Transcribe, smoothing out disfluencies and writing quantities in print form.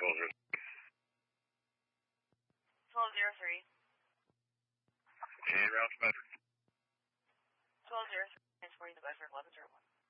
1203. Hey, route to Bedford. 1203 is for you, the Bedford 1101.